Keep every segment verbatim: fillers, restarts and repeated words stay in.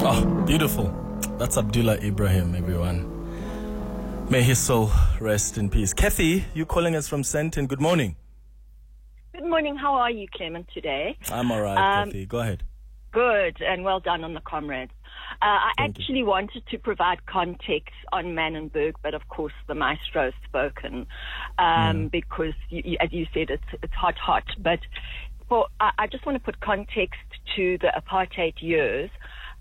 Oh, beautiful. That's Abdullah Ibrahim, everyone. May his soul rest in peace. Kathy, you calling us from Sandton. Good morning. Good morning. How are you, Clement, today? I'm all right, um, Kathy. Go ahead. Good, and well done on the comrades. Uh, I Thank actually you. wanted to provide context on Manenberg, but of course the maestro's spoken, um, Mm. because, you, you, as you said, it's it's hot, hot. But for I, I just want to put context to the apartheid years.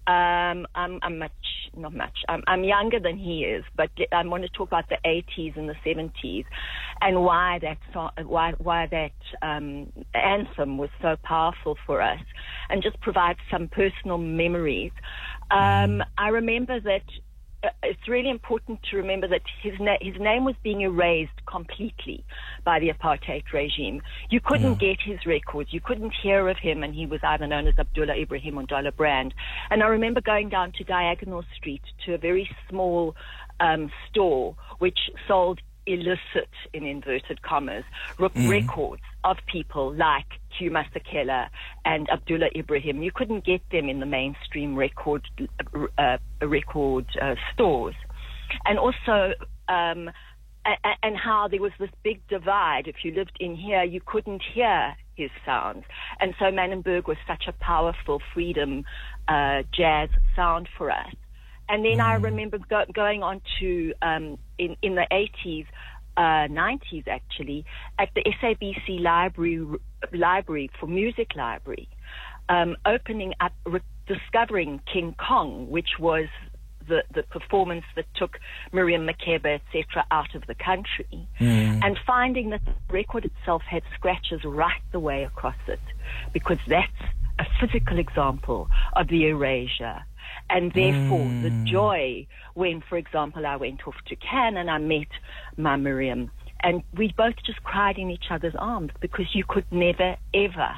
Um, I'm, I'm much, not much. I'm, I'm younger than he is, but I want to talk about the eighties and the seventies, and why that so- why why that um, anthem was so powerful for us, and just provide some personal memories. Um, I remember that. Uh, it's really important to remember that his na- his name was being erased completely by the apartheid regime. You couldn't Yeah. get his records. You couldn't hear of him, and he was either known as Abdullah Ibrahim or Dollar Brand. And I remember going down to Diagonal Street to a very small um, store which sold illicit, in inverted commas, re- Mm. records of people like Hugh Masekela and Abdullah Ibrahim. You couldn't get them in the mainstream record uh, record uh, stores. And also, um, a- and how there was this big divide. If you lived in here, you couldn't hear his sounds. And so Manenberg was such a powerful freedom uh, jazz sound for us. And then I remember go, going on to, um, in, in the eighties, uh, nineties actually, at the S A B C library, library for music library, um, opening up, re- discovering King Kong, which was the, the performance that took Miriam Makeba, et cetera, out of the country, Mm. and finding that the record itself had scratches right the way across it, because that's a physical example of the erasure. And therefore, Mm. the joy when, for example, I went off to Cannes and I met my Miriam, and we both just cried in each other's arms, because you could never, ever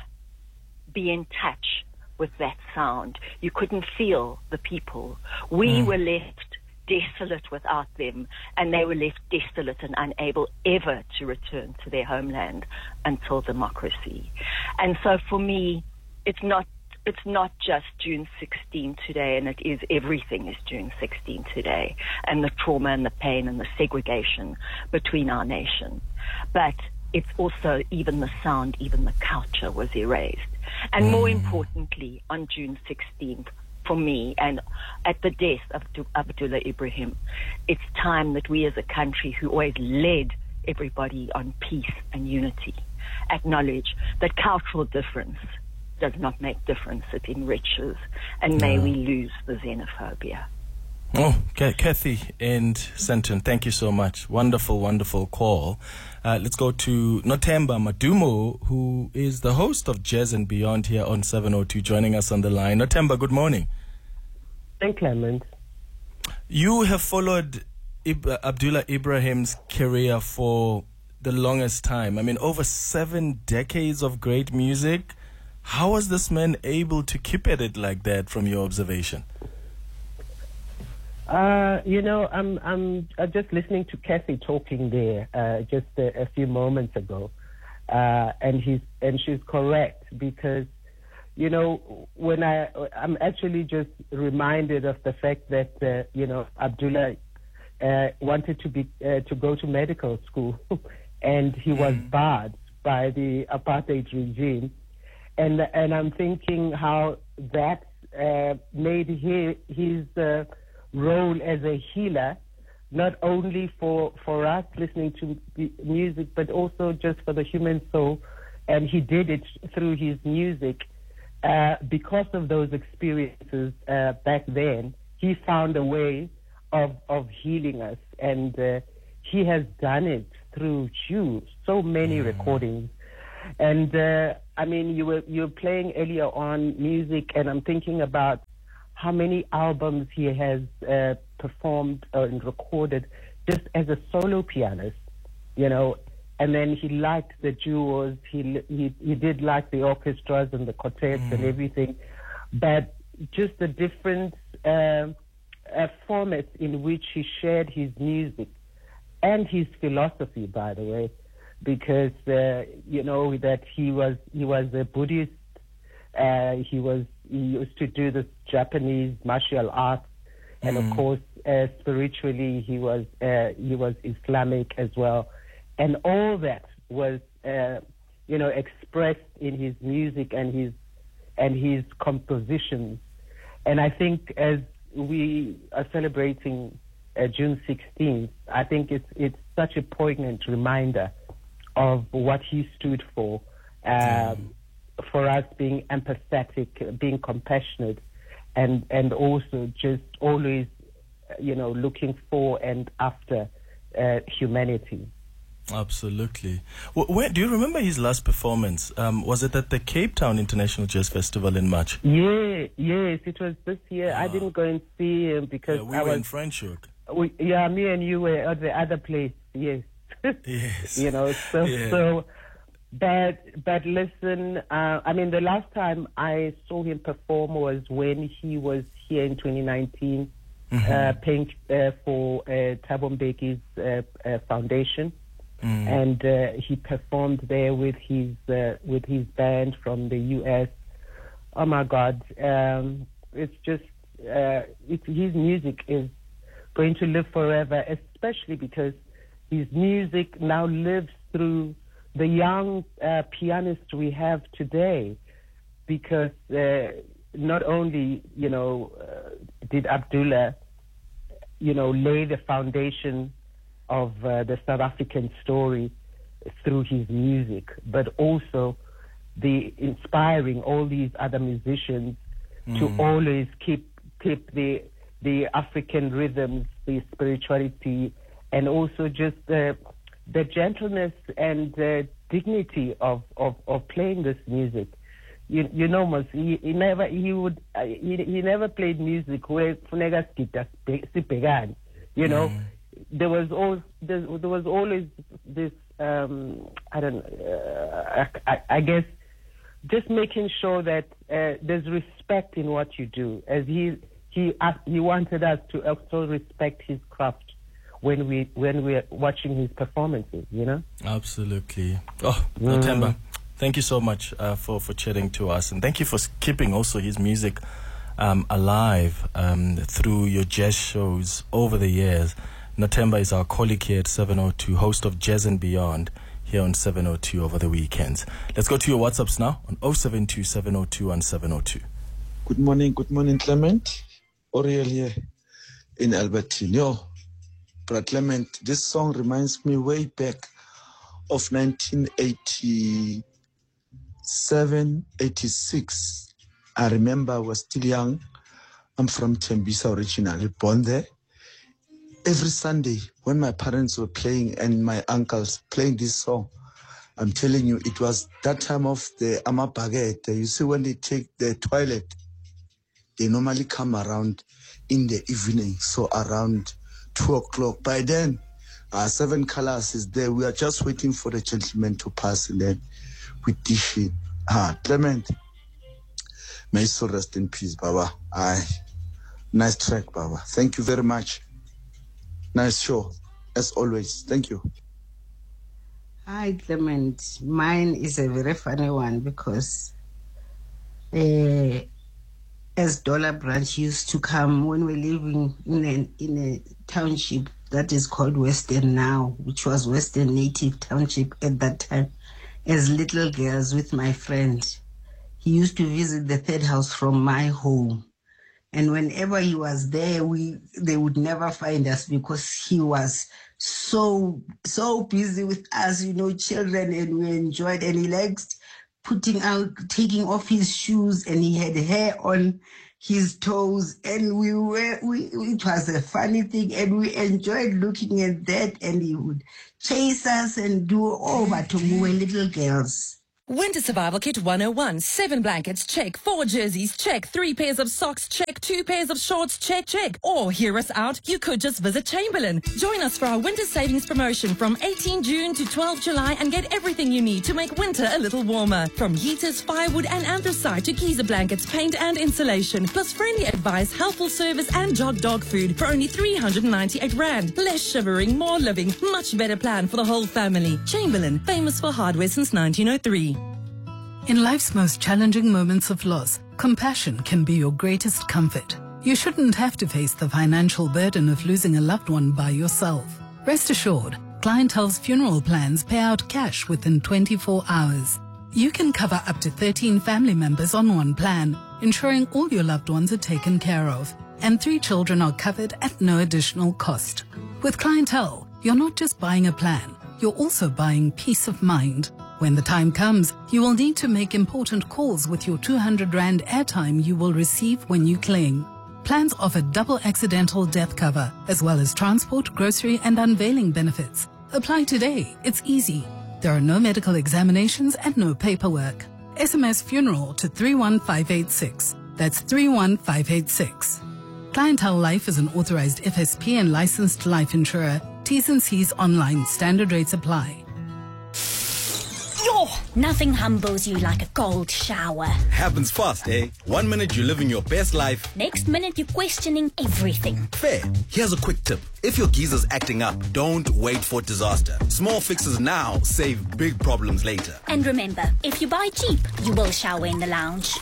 be in touch with that sound. You couldn't feel the people. We Mm. were left desolate without them, and they were left desolate and unable ever to return to their homeland until democracy. And so for me, it's not It's not just June sixteenth today, and it is everything is June sixteenth today, and the trauma and the pain and the segregation between our nation. But it's also even the sound, even the culture was erased. And more importantly, on June sixteenth, for me, and at the death of Abdullah Ibrahim, it's time that we as a country who always led everybody on peace and unity acknowledge that cultural difference does not make difference, it enriches, and may Yeah. we lose the xenophobia. Oh, K- Kathy and Sandton, thank you so much. Wonderful, wonderful call. Uh, let's go to Nothemba Madumo, who is the host of Jazz and Beyond here on seven oh two, joining us on the line. Nothemba, good morning. Thank Clement. You have followed Ib- Abdullah Ibrahim's career for the longest time. I mean, over seven decades of great music. How was this man able to keep at it like that, from your observation? Uh, you know, I'm I'm uh, just listening to Kathy talking there uh, just a, a few moments ago, uh, and he's and she's correct, because, you know, when I I'm actually just reminded of the fact that uh, you know, Abdullah uh, wanted to be uh, to go to medical school, and he was barred by the apartheid regime. And and I'm thinking how that uh, made his, his uh, role as a healer, not only for, for us listening to the music, but also just for the human soul. And he did it through his music. Uh, because of those experiences uh, back then, he found a way of, of healing us. And uh, he has done it through you, so many mm. recordings. And uh, I mean, you were you were playing earlier on music, and I'm thinking about how many albums he has uh, performed and recorded just as a solo pianist, you know. And then he liked the duos, he he he did like the orchestras and the quartets mm. and everything, but just the different uh, uh, formats in which he shared his music and his philosophy, by the way. Because uh, you know that he was he was a Buddhist, uh, he was he used to do this Japanese martial arts, and mm. of course, uh, spiritually, he was uh, he was Islamic as well, and all that was uh, you know expressed in his music and his and his compositions. And I think as we are celebrating uh, June sixteenth, I think it's it's such a poignant reminder of what he stood for, um, mm. for us being empathetic, being compassionate, and and also just always, you know, looking for and after uh, humanity. Absolutely. Where, do you remember his last performance? Um, was it at the Cape Town International Jazz Festival in March? Yeah, yes, it was this year. Ah. I didn't go and see him because yeah, we I were was in Franschhoek. We, yeah, me and you were at the other place. Yes. Yes. You know, so yeah. so. But but listen, uh, I mean, the last time I saw him perform was when he was here in twenty nineteen, mm-hmm. uh, paying uh, for uh, Thabo Mbeki's uh, uh, foundation. Mm. And uh, he performed there with his uh, with his band from the U S. Oh my God! Um, it's just uh, it, his music is going to live forever, especially because his music now lives through the young uh, pianists we have today. Because uh, not only you know uh, did Abdullah you know lay the foundation of uh, the South African story through his music, but also the inspiring all these other musicians mm. to always keep keep the the African rhythms, the spirituality, and also just uh, the gentleness and uh, dignity of, of, of playing this music. You you know, Mos, he, he never he would uh, he he never played music where funeka sigida sibhekane, you know. Mm. There was always there, there was always this um, I don't uh, I, I guess just making sure that uh, there's respect in what you do. As he he uh, he wanted us to also respect his craft when we when we're watching his performances. You know. Absolutely. Oh, mm. Nothemba, thank you so much uh, for for chatting to us, and thank you for keeping also his music um, alive um, through your jazz shows over the years. Nothemba is our colleague here at seven oh two, host of Jazz and Beyond here on seven oh two over the weekends. Let's go to your WhatsApps now on oh seven two, seven oh two, one seven oh two. Good morning, good morning, Clement. Oriel here in Albertine. Yo, Brother Clement, this song reminds me way back of nineteen eighty-seven, eighty-six. I remember I was still young. I'm from Tembisa originally, born there. Every Sunday, when my parents were playing and my uncles playing this song, I'm telling you, it was that time of the Amapagete. You see, when they take the toilet, they normally come around in the evening, so around two o'clock. By then, uh, Seven Colors is there. We are just waiting for the gentleman to pass, and then we dish in. Ah, Clement, may so rest in peace, Baba. Aye, nice track, Baba. Thank you very much. Nice show, as always. Thank you. Hi, Clement. Mine is a very funny one because uh, as Dollar Branch used to come when we were living in a, in a township that is called Western now, which was Western Native Township at that time, as little girls with my friend. He used to visit the third house from my home. And whenever he was there, we they would never find us because he was so, so busy with us, you know, children, and we enjoyed. And he liked putting out, taking off his shoes, and he had hair on his toes. And we were, we, it was a funny thing, and we enjoyed looking at that. And he would chase us and do all, but we were little girls. Winter Survival Kit one oh one. Seven blankets, check. Four jerseys, check. Three pairs of socks, check. Two pairs of shorts, check, check. Or hear us out, you could just visit Chamberlain. Join us for our winter savings promotion from eighteenth June to twelfth July and get everything you need to make winter a little warmer. From heaters, firewood and anthracite to Giza blankets, paint and insulation. Plus friendly advice, helpful service and jog dog food for only three hundred ninety-eight rand. Less shivering, more living, much better plan for the whole family. Chamberlain, famous for hardware since nineteen oh three. In life's most challenging moments of loss, compassion can be your greatest comfort. You shouldn't have to face the financial burden of losing a loved one by yourself. Rest assured, Clientele's funeral plans pay out cash within twenty-four hours. You can cover up to thirteen family members on one plan, ensuring all your loved ones are taken care of, and three children are covered at no additional cost. With Clientele, you're not just buying a plan, you're also buying peace of mind. When the time comes, you will need to make important calls with your two hundred rand airtime you will receive when you claim. Plans offer double accidental death cover, as well as transport, grocery, and unveiling benefits. Apply today. It's easy. There are no medical examinations and no paperwork. S M S funeral to three one five eight six. That's three one five eight six. Clientele Life is an authorized F S P and licensed life insurer. T's and C's online. Standard rates apply. Yo, nothing humbles you like a cold shower. Happens fast, eh? One minute you're living your best life. Next minute you're questioning everything. Fair. Here's a quick tip. If your geezer's acting up, don't wait for disaster. Small fixes now save big problems later. And remember, if you buy cheap, you will shower in the lounge.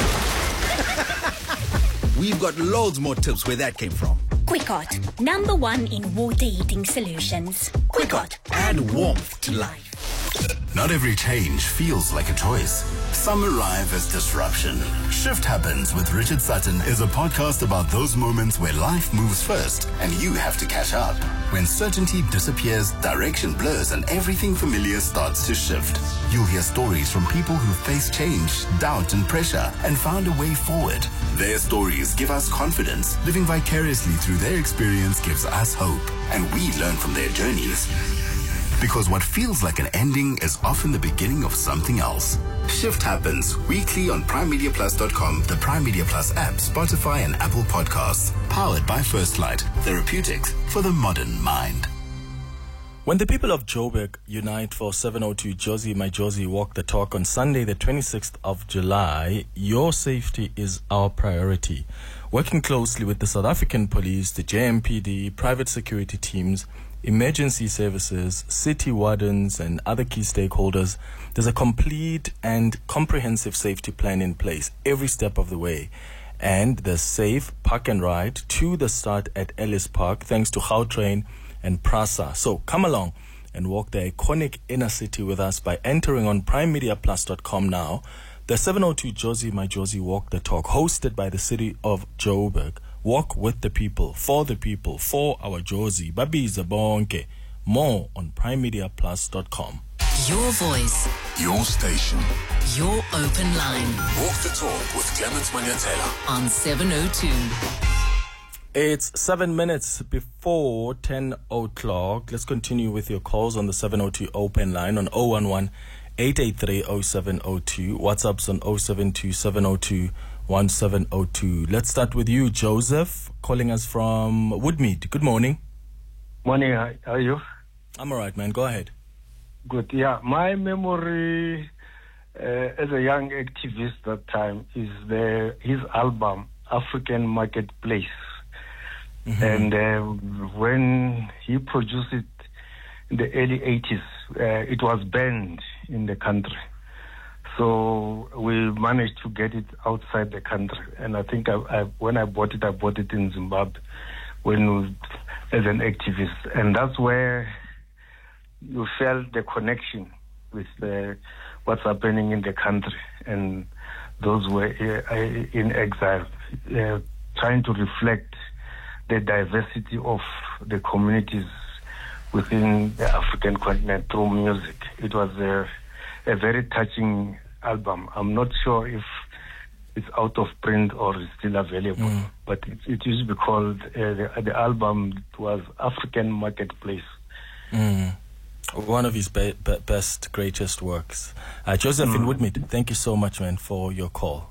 We've got loads more tips where that came from. Quickot, number one in water heating solutions. Quickot, add warmth to life. Not every change feels like a choice. Some arrive as disruption. Shift Happens with Richard Sutton is a podcast about those moments where life moves first and you have to catch up. When certainty disappears, direction blurs, and everything familiar starts to shift. You'll hear stories from people who face change, doubt, and pressure and found a way forward. Their stories give us confidence. Living vicariously through their experience gives us hope, and we learn from their journeys. Because what feels like an ending is often the beginning of something else. Shift Happens, weekly on prime media plus dot com, the Prime Media Plus app, Spotify, and Apple Podcasts. Powered by First Light, therapeutics for the modern mind. When the people of Joburg unite for seven oh two Jozi My Jozi Walk the Talk on Sunday, the twenty-sixth of July, your safety is our priority. Working closely with the South African Police, the J M P D, private security teams, emergency services, city wardens, and other key stakeholders, there's a complete and comprehensive safety plan in place every step of the way. And the safe park and ride to the start at Ellis Park, thanks to Gautrain and Prasa. So come along and walk the iconic inner city with us by entering on prime media plus dot com now. The seven oh two Jozi My Jozi Walk the Talk, hosted by the city of Joburg. Walk with the people, for the people, for our Jozi. Babiza bonke. More on prime media plus dot com. Your voice. Your station. Your open line. Walk the Talk with Clements Manyatela on seven oh two. It's seven minutes before ten o'clock. Let's continue with your calls on the seven oh two open line on oh one one, eight eight three, oh seven oh two. WhatsApp's on oh seven two, seven oh two, one seven oh two. Let's start with you, Joseph, calling us from Woodmead. Good morning. Morning. How are you? I'm all right, man. Go ahead. Good. Yeah, my memory uh, as a young activist that time is the his album African Marketplace. Mm-hmm. And uh, when he produced it in the early eighties, uh, it was banned in the country. So we managed to get it outside the country. And I think I, I, when I bought it, I bought it in Zimbabwe when as an activist. And that's where you felt the connection with the, what's happening in the country. And those were uh, in exile, uh, trying to reflect the diversity of the communities within the African continent through music. It was a, a very touching album. I'm not sure if it's out of print or is still available, mm. but it, it used to be called, uh, the, the album was African Marketplace. Mm. One of his be- be- best, greatest works. Uh, Joseph mm. in Woodmead, thank you so much, man, for your call.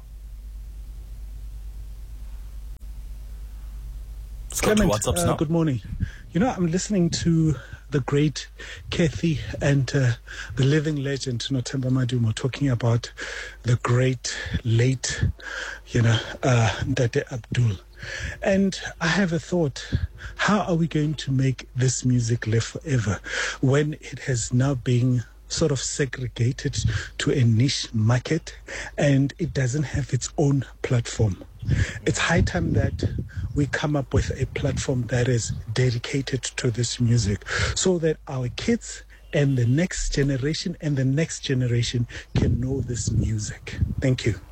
Clement, uh, good morning. You know, I'm listening to the great Kathy and uh, the living legend Nothemba Madumo talking about the great late, you know, uh, Ndate Abdul. And I have a thought, how are we going to make this music live forever when it has now been sort of segregated to a niche market, and it doesn't have its own platform. It's high time that we come up with a platform that is dedicated to this music so that our kids and the next generation and the next generation can know this music. Thank you.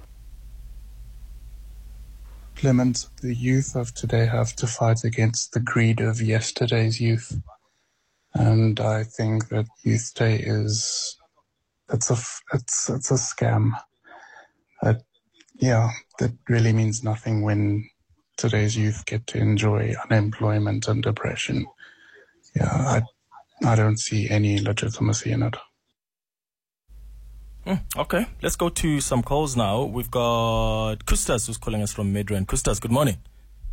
Clement, the youth of today have to fight against the greed of yesterday's youth. And I think that Youth Day is, it's a, it's, it's a scam. Uh, yeah, that really means nothing when today's youth get to enjoy unemployment and depression. Yeah, I, I don't see any legitimacy in it. Mm, okay, let's go to some calls now. We've got Kustas who's calling us from Midrand. Kustas, good morning.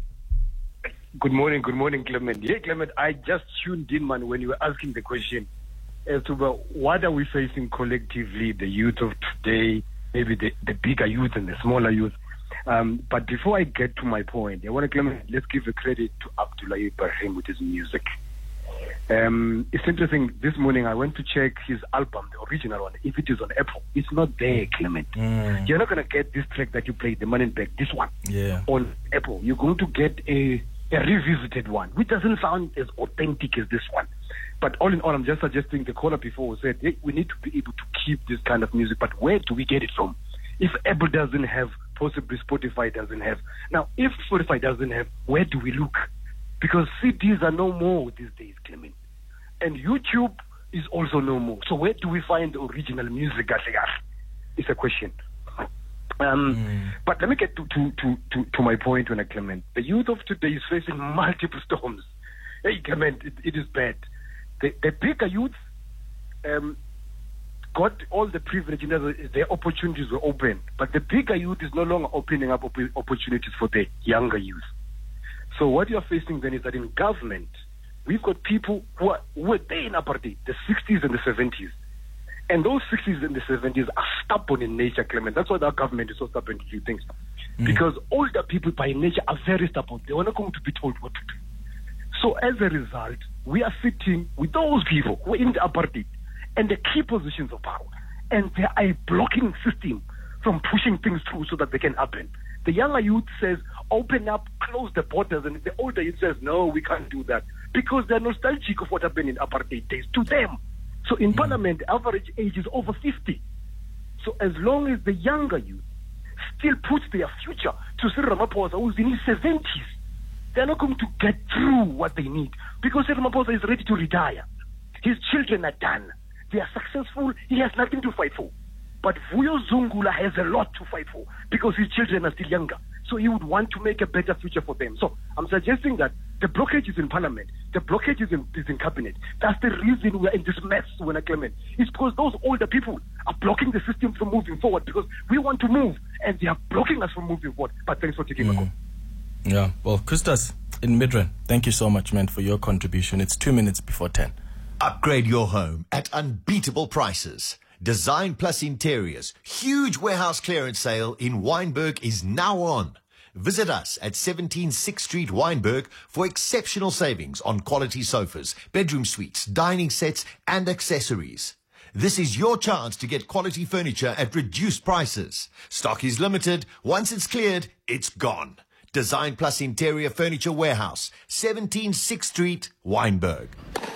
Good morning, good morning, Clement. Yeah, Clement, I just tuned in, man, when you were asking the question as to what are we facing collectively, the youth of today, maybe the, the bigger youth and the smaller youth. Um, but before I get to my point, I want to, Clement, let's give a credit to Abdullah Ibrahim with his music. Um, it's interesting, this morning I went to check his album, the original one, if it is on Apple. It's not there, Clement. Mm. You're not going to get this track that you played, the Man in Black, this one, yeah, on Apple. You're going to get a, a revisited one, which doesn't sound as authentic as this one. But all in all, I'm just suggesting, the caller before said, hey, we need to be able to keep this kind of music, but where do we get it from? If Apple doesn't have, possibly Spotify doesn't have. Now, if Spotify doesn't have, where do we look? Because C Ds are no more these days, Clement. And YouTube is also no more. So where do we find the original music? It's a question. Um, mm. But let me get to, to, to, to, to my point, when I Clement. The youth of today is facing multiple storms. Hey, Clement, it, it is bad. The, the bigger youth um, got all the privilege, you know, their opportunities were open. But the bigger youth is no longer opening up op- opportunities for the younger youth. So what you're facing then is that in government, we've got people who, are, who were there in apartheid, the sixties and the seventies. And those sixties and the seventies are stubborn in nature, Clement. That's why our government is so stubborn to do things. Mm. Because older people by nature are very stubborn. They are not going to be told what to do. So as a result, we are sitting with those people who are in the apartheid and the key positions of power. And they are a blocking system from pushing things through so that they can happen. The younger youth says, open up, close the borders. And the older youth says, no, we can't do that. Because they're nostalgic of what happened in apartheid days to them. So in mm. Parliament, the average age is over fifty. So as long as the younger youth still puts their future to Cyril Ramaphosa, who's in his seventies, they're not going to get through what they need. Because Cyril Ramaphosa is ready to retire. His children are done. They are successful. He has nothing to fight for. But Vuyo Zungula has a lot to fight for because his children are still younger. So he would want to make a better future for them. So I'm suggesting that the blockage is in Parliament. The blockage is in, is in Cabinet. That's the reason we're in this mess, when I Clement. It's because those older people are blocking the system from moving forward because we want to move and they are blocking us from moving forward. But thanks for taking mm. my call. Yeah, well, Kustas in Midrand, thank you so much, man, for your contribution. It's two minutes before ten. Upgrade your home at unbeatable prices. Design Plus Interiors huge warehouse clearance sale in Wynberg is now on. Visit us at seventeen sixth Street, Wynberg, for exceptional savings on quality sofas, bedroom suites, dining sets, and accessories. This is your chance to get quality furniture at reduced prices. Stock is limited. Once it's cleared, it's gone. Design Plus Interior Furniture Warehouse, seventeen sixth Street, Wynberg.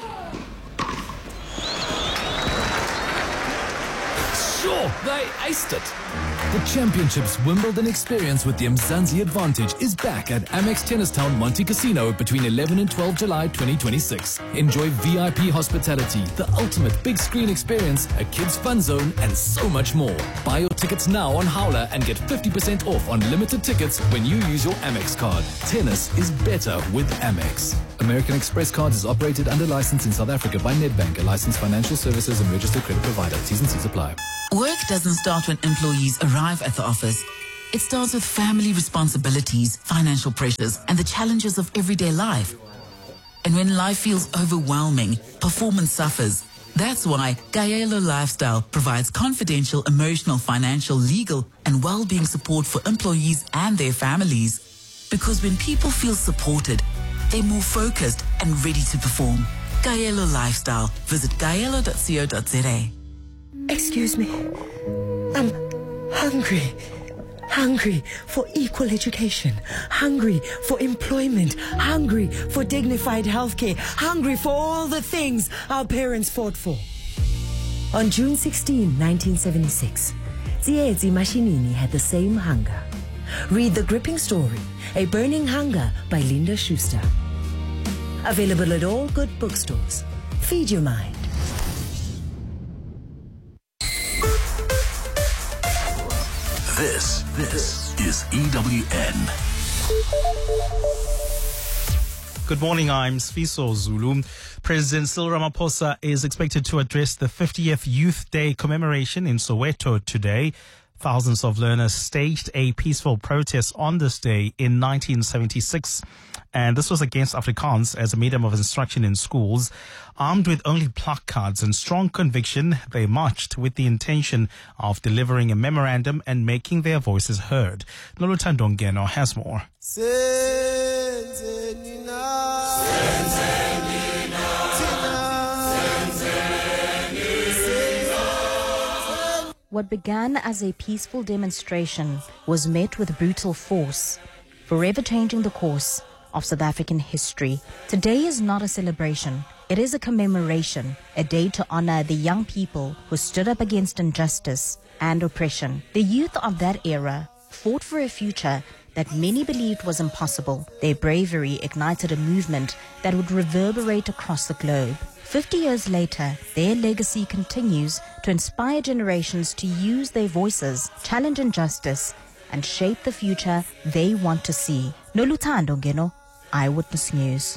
Sure, they aced it. The Championships Wimbledon experience with the Mzansi Advantage is back at Amex Tennistown Monte Casino between eleven and twelve July twenty twenty-six. Enjoy V I P hospitality, the ultimate big screen experience, a kids fun zone, and so much more. Buy your tickets now on Howler and get fifty percent off on limited tickets when you use your Amex card. Tennis is better with Amex. American Express Cards is operated under license in South Africa by Nedbank, a licensed financial services and registered credit provider. T's and C's apply. Work doesn't start when employees arrive at the office. It starts with family responsibilities, financial pressures, and the challenges of everyday life. And when life feels overwhelming, performance suffers. That's why Kaelo Lifestyle provides confidential, emotional, financial, legal, and well-being support for employees and their families. Because when people feel supported, they're more focused and ready to perform. Kaelo Lifestyle. Visit kaelo dot co dot za. Excuse me. I'm hungry. Hungry for equal education. Hungry for employment. Hungry for dignified healthcare. Hungry for all the things our parents fought for. On June sixteenth, nineteen seventy-six, Tsietsi Mashinini had the same hunger. Read The Gripping Story, A Burning Hunger by Linda Schuster. Available at all good bookstores. Feed your mind. This, this is E W N. Good morning, I'm Sfiso Zulu. President Cyril Ramaphosa is expected to address the fiftieth Youth Day commemoration in Soweto today. Thousands of learners staged a peaceful protest on this day in nineteen seventy-six. And this was against Afrikaans as a medium of instruction in schools. Armed with only placards and strong conviction, they marched with the intention of delivering a memorandum and making their voices heard. Noluthando Ngeno has more. What began as a peaceful demonstration was met with brutal force, forever changing the course of South African history. Today is not a celebration. It is a commemoration, a day to honor the young people who stood up against injustice and oppression. The youth of that era fought for a future that many believed was impossible. Their bravery ignited a movement that would reverberate across the globe. Fifty years later, their legacy continues to inspire generations to use their voices, challenge injustice, and shape the future they want to see. Noluthando Ngeno, Eyewitness News.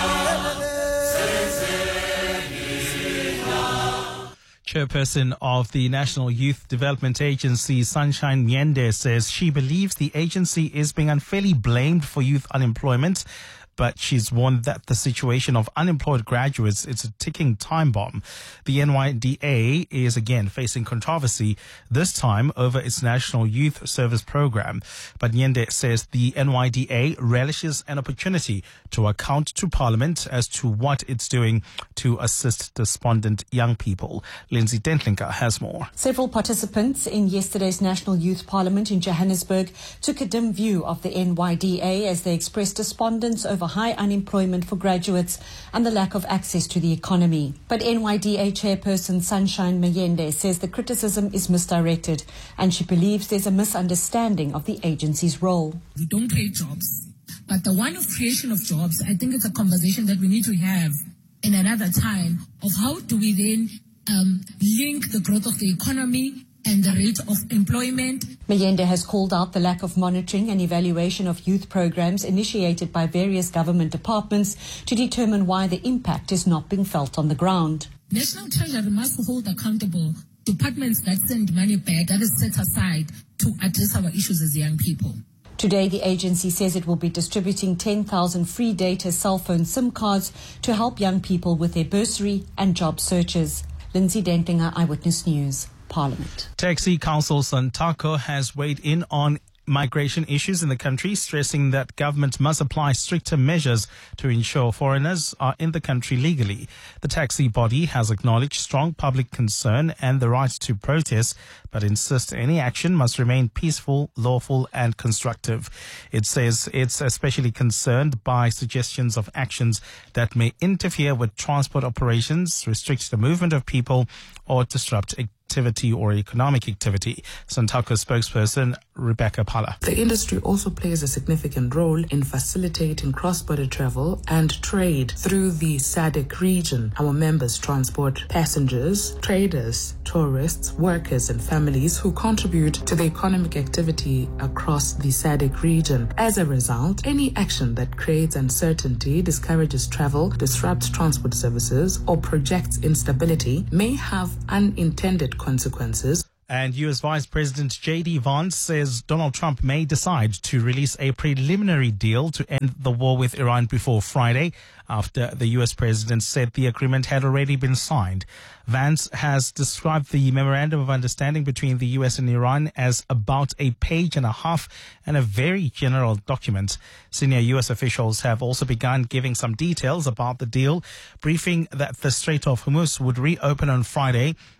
Chairperson of the National Youth Development Agency, Sunshine Myende, says she believes the agency is being unfairly blamed for youth unemployment, but she's warned that the situation of unemployed graduates is a ticking time bomb. The N Y D A is again facing controversy, this time over its National Youth Service Program. But Nyende says the N Y D A relishes an opportunity to account to Parliament as to what it's doing to assist despondent young people. Lindsay Dentlinker has more. Several participants in yesterday's National Youth Parliament in Johannesburg took a dim view of the N Y D A as they expressed despondence over high unemployment for graduates and the lack of access to the economy. But N Y D A chairperson Sunshine Myende says the criticism is misdirected and she believes there's a misunderstanding of the agency's role. We don't create jobs, but the one of creation of jobs, I think it's a conversation that we need to have in another time of how do we then um, link the growth of the economy and the rate of employment. Myende has called out the lack of monitoring and evaluation of youth programs initiated by various government departments to determine why the impact is not being felt on the ground. National Treasury must hold accountable departments that send money back that is set aside to address our issues as young people. Today, the agency says it will be distributing ten thousand free data cell phone SIM cards to help young people with their bursary and job searches. Lindsay Dentlinger, Eyewitness News, Parliament. Taxi Council Santaco has weighed in on migration issues in the country, stressing that government must apply stricter measures to ensure foreigners are in the country legally. The taxi body has acknowledged strong public concern and the right to protest, but insists any action must remain peaceful, lawful and constructive. It says it's especially concerned by suggestions of actions that may interfere with transport operations, restrict the movement of people or disrupt activity or economic activity. Santaco spokesperson Rebecca Pala. The industry also plays a significant role in facilitating cross-border travel and trade through the S A D C region. Our members transport passengers, traders, tourists, workers and families who contribute to the economic activity across the S A D C region. As a result, any action that creates uncertainty, discourages travel, disrupts transport services or projects instability may have unintended consequences. And U S Vice President J D Vance says Donald Trump may decide to release a preliminary deal to end the war with Iran before Friday, after the U S president said the agreement had already been signed. Vance has described the memorandum of understanding between the U S and Iran as about a page and a half and a very general document. Senior U S officials have also begun giving some details about the deal, briefing that the Strait of Hormuz would reopen on Friday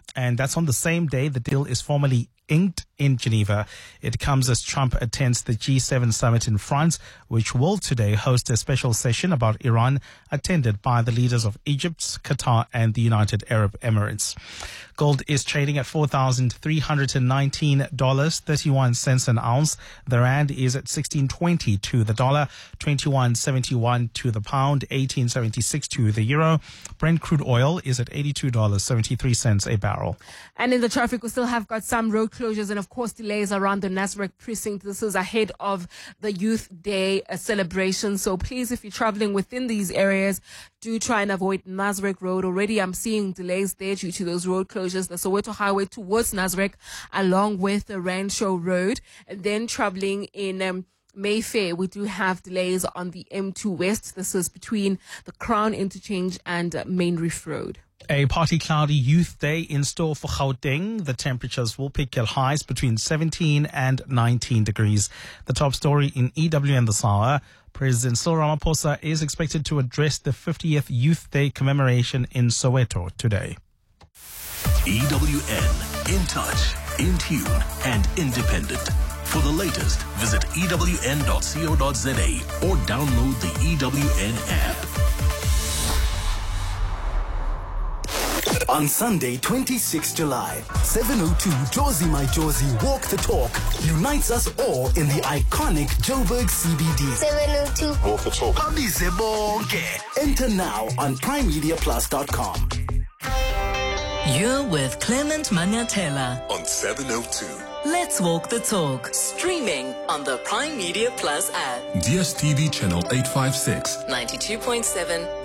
And that's on the same day the deal is formally inked in Geneva. It comes as Trump attends the G seven summit in France, which will today host a special session about Iran, attended by the leaders of Egypt, Qatar, and the United Arab Emirates. Gold is trading at four thousand three hundred nineteen dollars and thirty-one cents an ounce. The rand is at sixteen twenty to the dollar, twenty-one seventy-one to the pound, eighteen seventy-six to the euro. Brent crude oil is at eighty-two dollars and seventy-three cents a barrel. And in the traffic, we still have got some road closures and, of course, delays around the Nasrec precinct. This is ahead of the Youth Day uh, celebration. So please, if you're traveling within these areas, do try and avoid Nasrec Road. Already I'm seeing delays there due to those road closures. The Soweto Highway towards Nasrec, along with the Rancho Road. And then traveling in um, Mayfair, we do have delays on the M two West. This is between the Crown Interchange and uh, Main Reef Road. A partly cloudy Youth Day in store for Gauteng. The temperatures will peak at highs between seventeen and nineteen degrees. The top story in E W N this hour. President Cyril Ramaphosa is expected to address the fiftieth Youth Day commemoration in Soweto today. E W N, in touch, in tune, and independent. For the latest, visit E W N dot co dot za or download the E W N app. On Sunday, twenty-sixth of July, seven oh two Jozi My Jozi Walk the Talk unites us all in the iconic Joburg C B D. seven oh two Walk the Talk. Abize bonke. Enter now on prime media plus dot com. You're with Clement Maniatela on seven oh two. Let's Walk the Talk, streaming on the Prime Media Plus app. D S T V channel eight fifty-six. ninety-two point seven